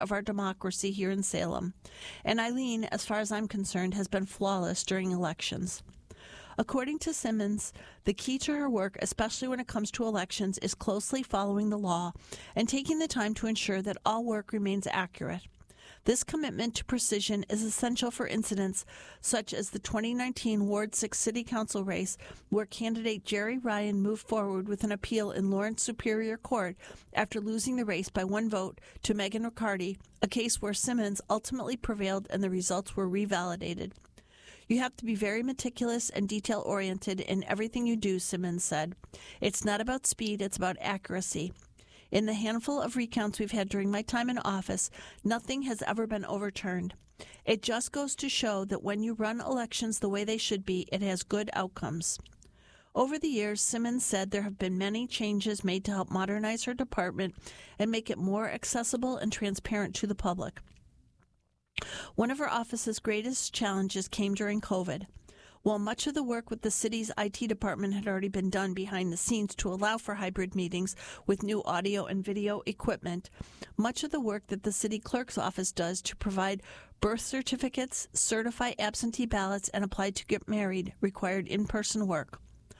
of our democracy here in Salem. And Eileen, as far as I'm concerned, has been flawless during elections. According to Simmons, the key to her work, especially when it comes to elections, is closely following the law and taking the time to ensure that all work remains accurate. This commitment to precision is essential for incidents such as the 2019 Ward 6 City Council race, where candidate Jerry Ryan moved forward with an appeal in Lawrence Superior Court after losing the race by 1 vote to Megan Riccardi, a case where Simmons ultimately prevailed and the results were revalidated. You have to be very meticulous and detail-oriented in everything you do, Simmons said. It's not about speed, it's about accuracy. In the handful of recounts we've had during my time in office, nothing has ever been overturned. It just goes to show that when you run elections the way they should be, it has good outcomes. Over the years, Simmons said there have been many changes made to help modernize her department and make it more accessible and transparent to the public. One of her office's greatest challenges came during COVID. While much of the work with the city's IT department had already been done behind the scenes to allow for hybrid meetings with new audio and video equipment, much of the work that the city clerk's office does to provide birth certificates, certify absentee ballots, and apply to get married required in-person work.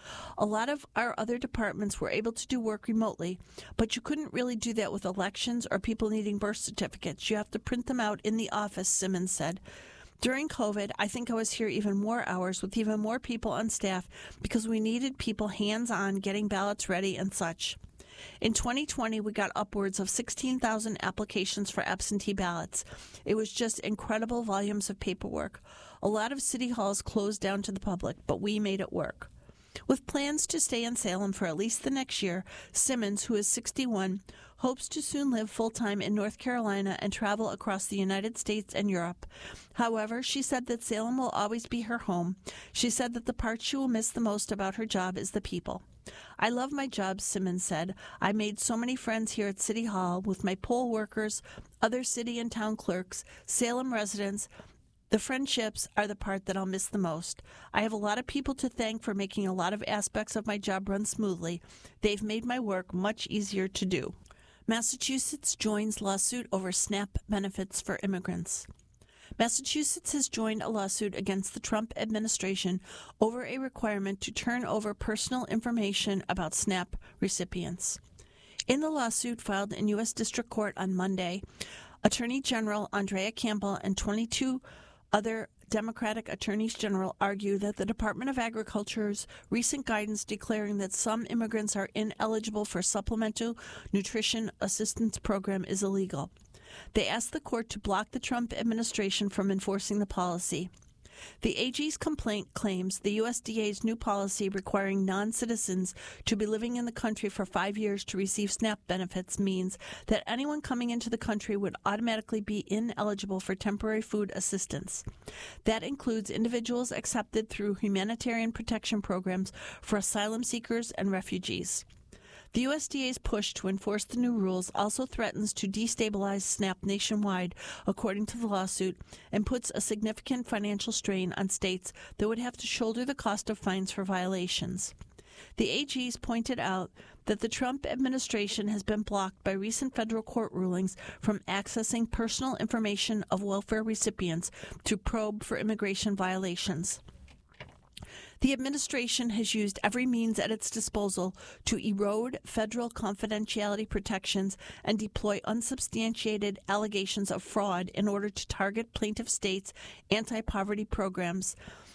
A lot of our other departments were able to do work remotely, but you couldn't really do that with elections or people needing birth certificates. You have to print them out in the office, Simmons said. During COVID, I think I was here even more hours with even more people on staff because we needed people hands-on getting ballots ready and such. In 2020, we got upwards of 16,000 applications for absentee ballots. It was just incredible volumes of paperwork. A lot of city halls closed down to the public, but we made it work. With plans to stay in Salem for at least the next year, Simmons, who is 61, hopes to soon live full-time in North Carolina and travel across the United States and Europe. However, she said that Salem will always be her home. She said that the part she will miss the most about her job is the people. I love my job, Simmons said. I made so many friends here at City Hall with my poll workers, other city and town clerks, Salem residents. The friendships are the part that I'll miss the most. I have a lot of people to thank for making a lot of aspects of my job run smoothly. They've made my work much easier to do. Massachusetts joins lawsuit over SNAP benefits for immigrants. Massachusetts has joined a lawsuit against the Trump administration over a requirement to turn over personal information about SNAP recipients. In the lawsuit filed in U.S. District Court on Monday, Attorney General Andrea Campbell and 22 other Democratic attorneys general argue that the Department of Agriculture's recent guidance declaring that some immigrants are ineligible for supplemental nutrition assistance program is illegal. They asked the court to block the Trump administration from enforcing the policy. The AG's complaint claims the USDA's new policy requiring non-citizens to be living in the country for 5 years to receive SNAP benefits means that anyone coming into the country would automatically be ineligible for temporary food assistance. That includes individuals accepted through humanitarian protection programs for asylum seekers and refugees. The USDA's push to enforce the new rules also threatens to destabilize SNAP nationwide, according to the lawsuit, and puts a significant financial strain on states that would have to shoulder the cost of fines for violations. The AGs pointed out that the Trump administration has been blocked by recent federal court rulings from accessing personal information of welfare recipients to probe for immigration violations. The administration has used every means at its disposal to erode federal confidentiality protections and deploy unsubstantiated allegations of fraud in order to target plaintiff states' anti-poverty programs,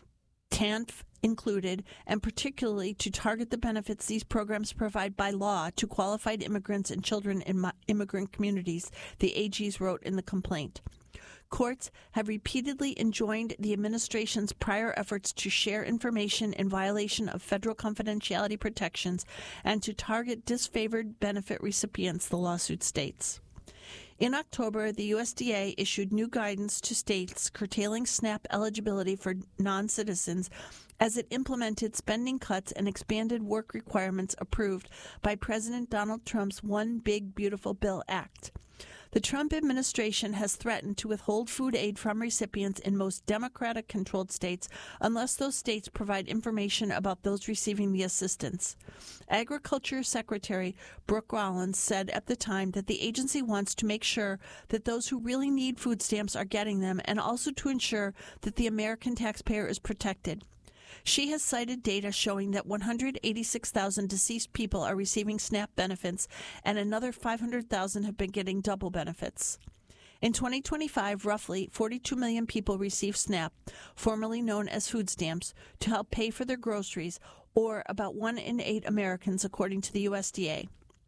TANF included, and particularly to target the benefits these programs provide by law to qualified immigrants and children in immigrant communities, the AGs wrote in the complaint. Courts have repeatedly enjoined the administration's prior efforts to share information in violation of federal confidentiality protections and to target disfavored benefit recipients, the lawsuit states. In October, the USDA issued new guidance to states curtailing SNAP eligibility for non-citizens as it implemented spending cuts and expanded work requirements approved by President Donald Trump's One Big Beautiful Bill Act. The Trump administration has threatened to withhold food aid from recipients in most Democratic-controlled states unless those states provide information about those receiving the assistance. Agriculture Secretary Brooke Rollins said at the time that the agency wants to make sure that those who really need food stamps are getting them and also to ensure that the American taxpayer is protected. She has cited data showing that 186,000 deceased people are receiving SNAP benefits and another 500,000 have been getting double benefits. In 2025, roughly 42 million people received SNAP, formerly known as food stamps, to help pay for their groceries, or about 1 in 8 Americans, according to the USDA.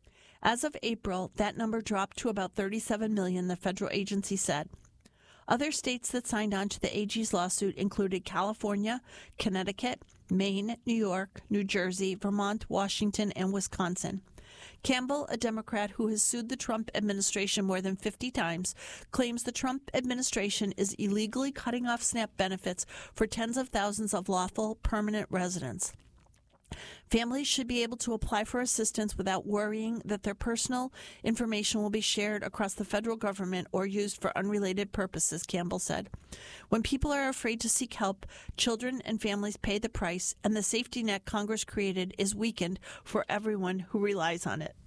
As of April, that number dropped to about 37 million, the federal agency said. Other states that signed on to the AG's lawsuit included California, Connecticut, Maine, New York, New Jersey, Vermont, Washington, and Wisconsin. Campbell, a Democrat who has sued the Trump administration more than 50 times, claims the Trump administration is illegally cutting off SNAP benefits for tens of thousands of lawful permanent residents. Families should be able to apply for assistance without worrying that their personal information will be shared across the federal government or used for unrelated purposes, Campbell said. When people are afraid to seek help, children and families pay the price, and the safety net Congress created is weakened for everyone who relies on it.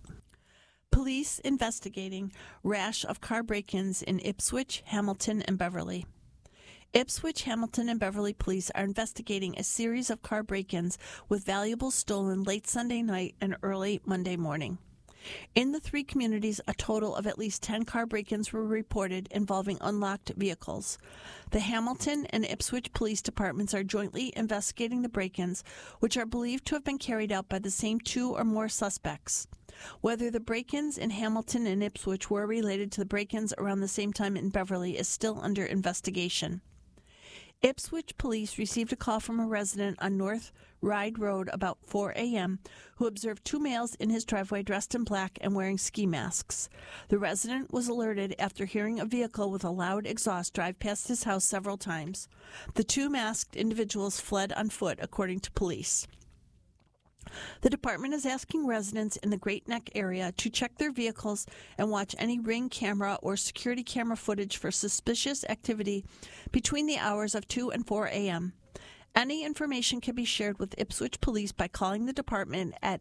Police investigating rash of car break-ins in Ipswich, Hamilton, and Beverly. Ipswich, Hamilton, and Beverly police are investigating a series of car break-ins with valuables stolen late Sunday night and early Monday morning. In the 3 communities, a total of at least 10 car break-ins were reported involving unlocked vehicles. The Hamilton and Ipswich police departments are jointly investigating the break-ins, which are believed to have been carried out by the same 2 or more suspects. Whether the break-ins in Hamilton and Ipswich were related to the break-ins around the same time in Beverly is still under investigation. Ipswich police received a call from a resident on North Ryde Road about 4 a.m. who observed 2 males in his driveway dressed in black and wearing ski masks. The resident was alerted after hearing a vehicle with a loud exhaust drive past his house several times. The 2 masked individuals fled on foot, according to police. The department is asking residents in the Great Neck area to check their vehicles and watch any Ring camera or security camera footage for suspicious activity between the hours of 2 and 4 a.m. Any information can be shared with Ipswich Police by calling the department at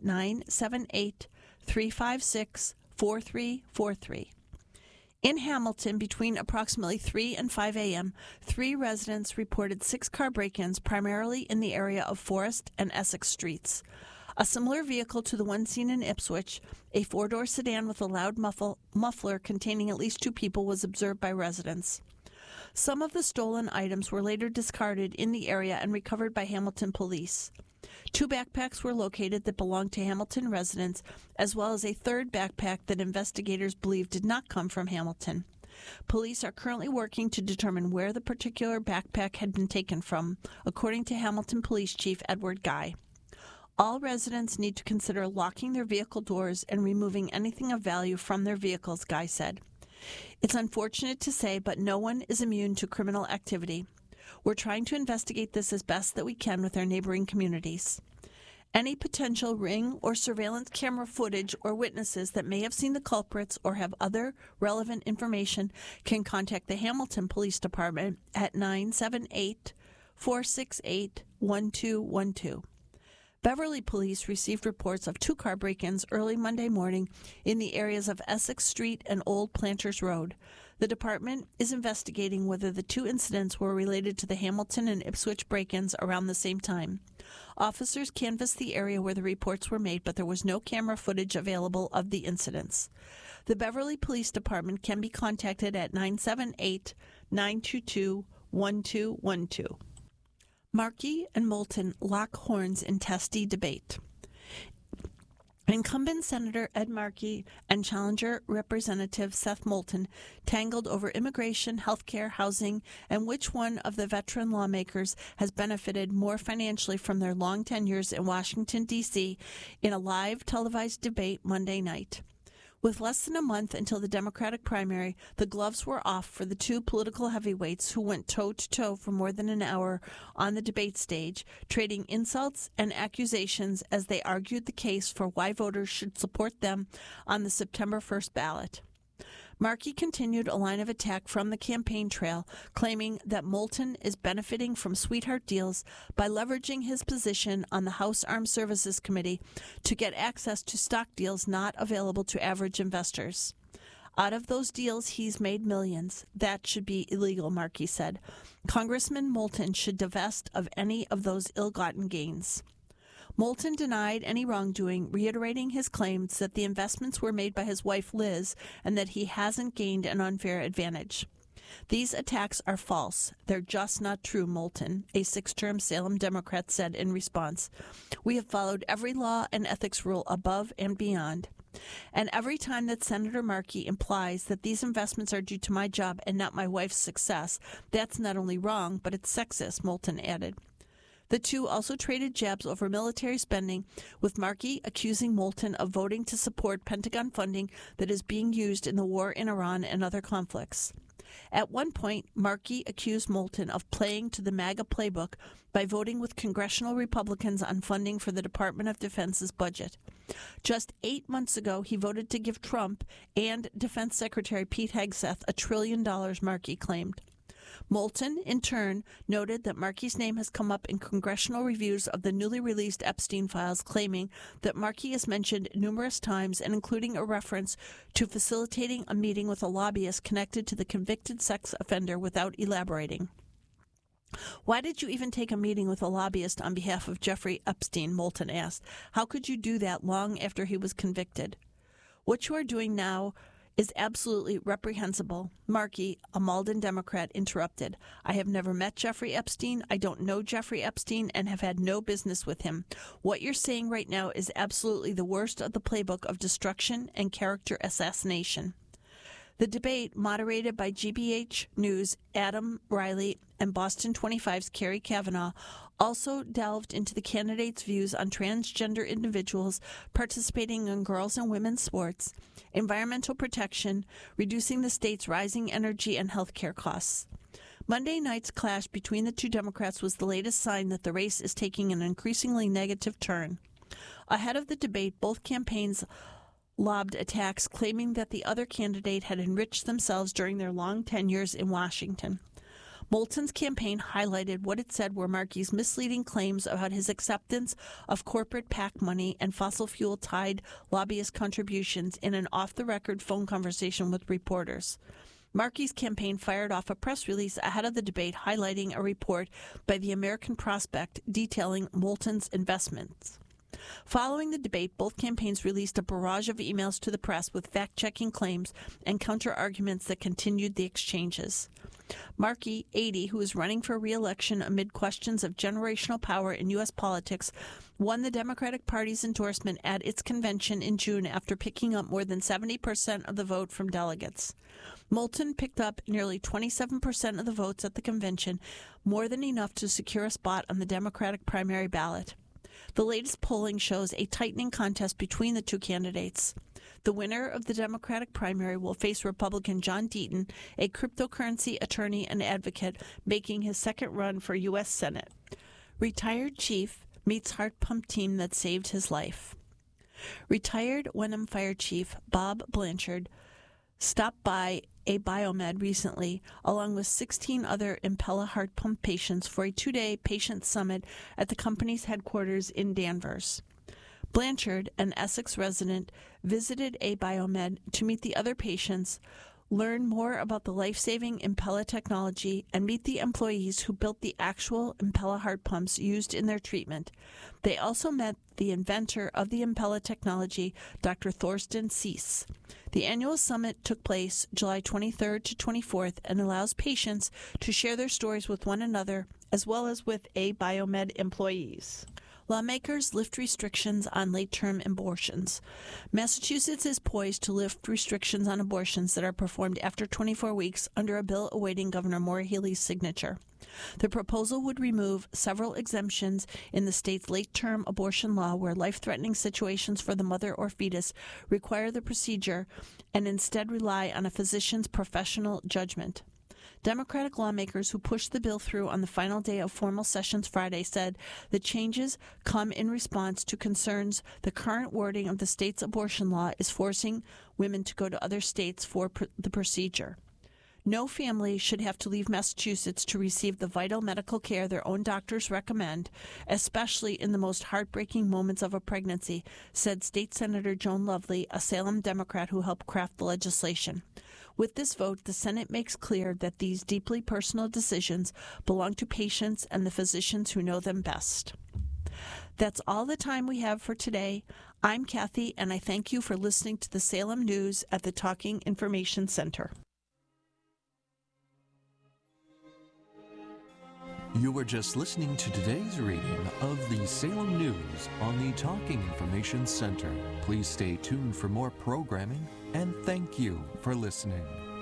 978-356-4343. In Hamilton, between approximately 3 and 5 a.m., 3 residents reported 6 car break-ins, primarily in the area of Forest and Essex Streets. A similar vehicle to the one seen in Ipswich, a 4-door sedan with a loud muffler containing at least 2 people, was observed by residents. Some of the stolen items were later discarded in the area and recovered by Hamilton police. 2 backpacks were located that belonged to Hamilton residents, as well as a 3rd backpack that investigators believe did not come from Hamilton. Police are currently working to determine where the particular backpack had been taken from, according to Hamilton Police Chief Edward Guy. All residents need to consider locking their vehicle doors and removing anything of value from their vehicles, Guy said. It's unfortunate to say, but no one is immune to criminal activity. We're trying to investigate this as best that we can with our neighboring communities. Any potential Ring or surveillance camera footage or witnesses that may have seen the culprits or have other relevant information can contact the Hamilton Police Department at 978-468-1212. Beverly police received reports of 2 car break-ins early Monday morning in the areas of Essex Street and Old Planters Road. The department is investigating whether the 2 incidents were related to the Hamilton and Ipswich break-ins around the same time. Officers canvassed the area where the reports were made, but there was no camera footage available of the incidents. The Beverly Police Department can be contacted at 978-922-1212. Markey and Moulton lock horns in testy debate. Incumbent Senator Ed Markey and challenger Representative Seth Moulton tangled over immigration, health care, housing, and which one of the veteran lawmakers has benefited more financially from their long tenures in Washington, D.C. in a live televised debate Monday night. With less than a month until the Democratic primary, the gloves were off for the 2 political heavyweights who went toe-to-toe for more than an hour on the debate stage, trading insults and accusations as they argued the case for why voters should support them on the September 1st ballot. Markey continued a line of attack from the campaign trail, claiming that Moulton is benefiting from sweetheart deals by leveraging his position on the House Armed Services Committee to get access to stock deals not available to average investors. Out of those deals, he's made millions. That should be illegal, Markey said. Congressman Moulton should divest of any of those ill-gotten gains. Moulton denied any wrongdoing, reiterating his claims that the investments were made by his wife Liz and that he hasn't gained an unfair advantage. These attacks are false. They're just not true, Moulton, a six-term Salem Democrat said in response. We have followed every law and ethics rule above and beyond. And every time that Senator Markey implies that these investments are due to my job and not my wife's success, that's not only wrong, but it's sexist, Moulton added. The two also traded jabs over military spending, with Markey accusing Moulton of voting to support Pentagon funding that is being used in the war in Iran and other conflicts. At one point, Markey accused Moulton of playing to the MAGA playbook by voting with congressional Republicans on funding for the Department of Defense's budget. Just 8 months ago, he voted to give Trump and Defense Secretary Pete Hegseth $1 trillion, Markey claimed. Moulton, in turn, noted that Markey's name has come up in congressional reviews of the newly released Epstein files, claiming that Markey is mentioned numerous times and including a reference to facilitating a meeting with a lobbyist connected to the convicted sex offender without elaborating. Why did you even take a meeting with a lobbyist on behalf of Jeffrey Epstein, Moulton asked. How could you do that long after he was convicted? What you are doing now is absolutely reprehensible, Markey, a Malden Democrat, interrupted. I have never met Jeffrey Epstein. I don't know Jeffrey Epstein and have had no business with him. What you're saying right now is absolutely the worst of the playbook of destruction and character assassination. The debate, moderated by GBH News' Adam Riley and Boston 25's Carrie Kavanaugh, also delved into the candidates' views on transgender individuals participating in girls' and women's sports, environmental protection, reducing the state's rising energy and health care costs. Monday night's clash between the two Democrats was the latest sign that the race is taking an increasingly negative turn. Ahead of the debate, both campaigns lobbed attacks claiming that the other candidate had enriched themselves during their long tenures in Washington. Moulton's campaign highlighted what it said were Markey's misleading claims about his acceptance of corporate PAC money and fossil fuel-tied lobbyist contributions in an off-the-record phone conversation with reporters. Markey's campaign fired off a press release ahead of the debate highlighting a report by the American Prospect detailing Moulton's investments. Following the debate, both campaigns released a barrage of emails to the press with fact-checking claims and counter-arguments that continued the exchanges. Markey, 80, who is running for re-election amid questions of generational power in U.S. politics, won the Democratic Party's endorsement at its convention in June after picking up more than 70% of the vote from delegates. Moulton picked up nearly 27% of the votes at the convention, more than enough to secure a spot on the Democratic primary ballot. The latest polling shows a tightening contest between the two candidates. The winner of the Democratic primary will face Republican John Deaton, a cryptocurrency attorney and advocate, making his second run for U.S. Senate. Retired chief meets heart pump team that saved his life. Retired Wenham Fire Chief Bob Blanchard stopped by a Biomed recently, along with 16 other Impella heart pump patients for a 2-day patient summit at the company's headquarters in Danvers. Blanchard, an Essex resident, visited a Biomed to meet the other patients, learn more about the life-saving Impella technology, and meet the employees who built the actual Impella heart pumps used in their treatment. They also met the inventor of the Impella technology, Dr. Thorsten Seese. The annual summit took place July 23rd to 24th and allows patients to share their stories with one another as well as with a Biomed employees. Lawmakers lift restrictions on late-term abortions. Massachusetts is poised to lift restrictions on abortions that are performed after 24 weeks under a bill awaiting Governor Maura Healey's signature. The proposal would remove several exemptions in the state's late-term abortion law where life-threatening situations for the mother or fetus require the procedure and instead rely on a physician's professional judgment. Democratic lawmakers who pushed the bill through on the final day of formal sessions Friday said the changes come in response to concerns the current wording of the state's abortion law is forcing women to go to other states for the procedure. No family should have to leave Massachusetts to receive the vital medical care their own doctors recommend, especially in the most heartbreaking moments of a pregnancy, said State Senator Joan Lovely, a Salem Democrat who helped craft the legislation. With this vote, the Senate makes clear that these deeply personal decisions belong to patients and the physicians who know them best. That's all the time we have for today. I'm Kathy, and I thank you for listening to the Salem News at the Talking Information Center. You were just listening to today's reading of the Salem News on the Talking Information Center. Please stay tuned for more programming, and thank you for listening.